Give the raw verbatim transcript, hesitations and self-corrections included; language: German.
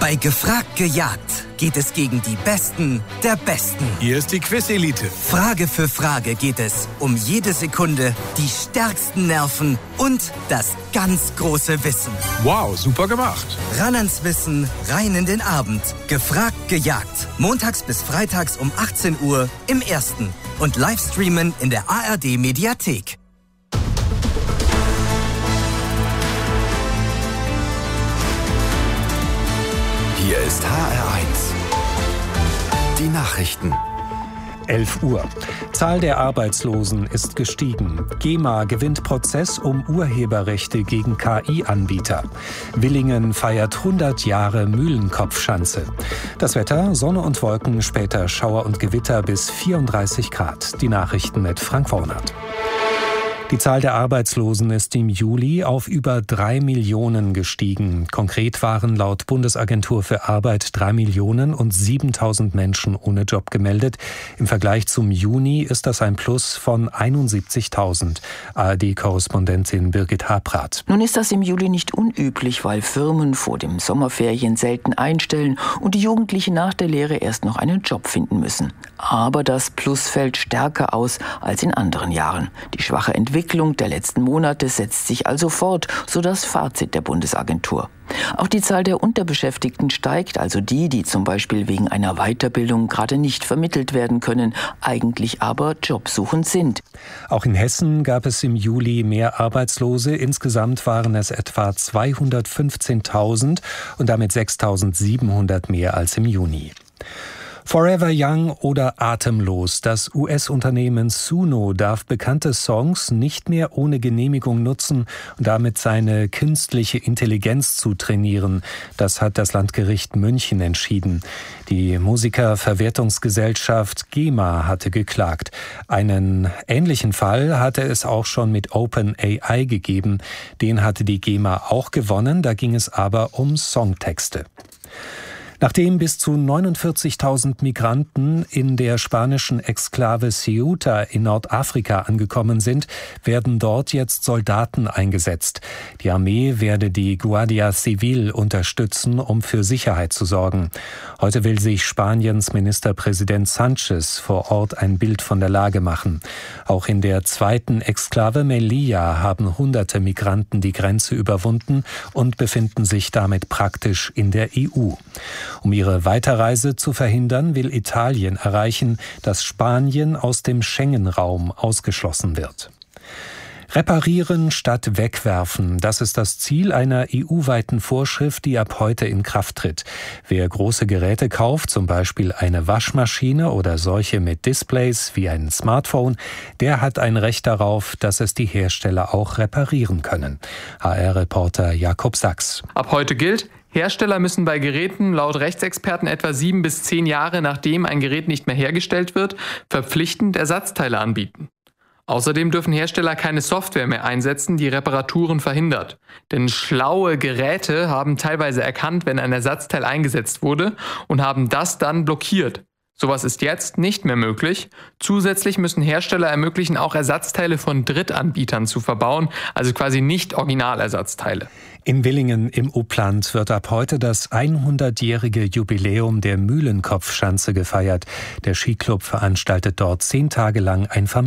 Bei Gefragt gejagt geht es gegen die Besten der Besten. Hier ist die Quiz-Elite. Frage für Frage geht es um jede Sekunde, die stärksten Nerven und das ganz große Wissen. Wow, super gemacht. Ran ans Wissen, rein in den Abend. Gefragt gejagt. Montags bis freitags um achtzehn Uhr im Ersten. Und Livestreamen in der A R D-Mediathek. Hier ist H R eins. Die Nachrichten. elf Uhr. Zahl der Arbeitslosen ist gestiegen. GEMA gewinnt Prozess um Urheberrechte gegen K I-Anbieter. Willingen feiert hundert Jahre Mühlenkopfschanze. Das Wetter, Sonne und Wolken, später Schauer und Gewitter bis vierunddreißig Grad. Die Nachrichten mit Frank Wornert. Die Zahl der Arbeitslosen ist im Juli auf über drei Millionen gestiegen. Konkret waren laut Bundesagentur für Arbeit drei Millionen und siebentausend Menschen ohne Job gemeldet. Im Vergleich zum Juni ist das ein Plus von einundsiebzigtausend. A R D-Korrespondentin Birgit Habrath. Nun ist das im Juli nicht unüblich, weil Firmen vor dem Sommerferien selten einstellen und die Jugendlichen nach der Lehre erst noch einen Job finden müssen. Aber das Plus fällt stärker aus als in anderen Jahren. Die schwache Entwicklung Die Entwicklung der letzten Monate setzt sich also fort, so das Fazit der Bundesagentur. Auch die Zahl der Unterbeschäftigten steigt, also die, die zum Beispiel wegen einer Weiterbildung gerade nicht vermittelt werden können, eigentlich aber jobsuchend sind. Auch in Hessen gab es im Juli mehr Arbeitslose. Insgesamt waren es etwa zweihundertfünfzehntausend und damit sechstausendsiebenhundert mehr als im Juni. Forever Young oder Atemlos. Das U S-Unternehmen Suno darf bekannte Songs nicht mehr ohne Genehmigung nutzen und damit seine künstliche Intelligenz zu trainieren. Das hat das Landgericht München entschieden. Die Musikerverwertungsgesellschaft GEMA hatte geklagt. Einen ähnlichen Fall hatte es auch schon mit OpenAI gegeben. Den hatte die GEMA auch gewonnen, da ging es aber um Songtexte. Nachdem bis zu neunundvierzigtausend Migranten in der spanischen Exklave Ceuta in Nordafrika angekommen sind, werden dort jetzt Soldaten eingesetzt. Die Armee werde die Guardia Civil unterstützen, um für Sicherheit zu sorgen. Heute will sich Spaniens Ministerpräsident Sanchez vor Ort ein Bild von der Lage machen. Auch in der zweiten Exklave Melilla haben hunderte Migranten die Grenze überwunden und befinden sich damit praktisch in der E U. Um ihre Weiterreise zu verhindern, will Italien erreichen, dass Spanien aus dem Schengen-Raum ausgeschlossen wird. Reparieren statt wegwerfen, das ist das Ziel einer E U-weiten Vorschrift, die ab heute in Kraft tritt. Wer große Geräte kauft, zum Beispiel eine Waschmaschine oder solche mit Displays wie ein Smartphone, der hat ein Recht darauf, dass es die Hersteller auch reparieren können. H R-Reporter Jakob Sachs. Ab heute gilt: Hersteller müssen bei Geräten laut Rechtsexperten etwa sieben bis zehn Jahre nachdem ein Gerät nicht mehr hergestellt wird, verpflichtend Ersatzteile anbieten. Außerdem dürfen Hersteller keine Software mehr einsetzen, die Reparaturen verhindert. Denn schlaue Geräte haben teilweise erkannt, wenn ein Ersatzteil eingesetzt wurde und haben das dann blockiert. Sowas ist jetzt nicht mehr möglich. Zusätzlich müssen Hersteller ermöglichen, auch Ersatzteile von Drittanbietern zu verbauen, also quasi nicht Originalersatzteile. In Willingen im Upland wird ab heute das hundertjährige Jubiläum der Mühlenkopfschanze gefeiert. Der Skiclub veranstaltet dort zehn Tage lang ein Familien-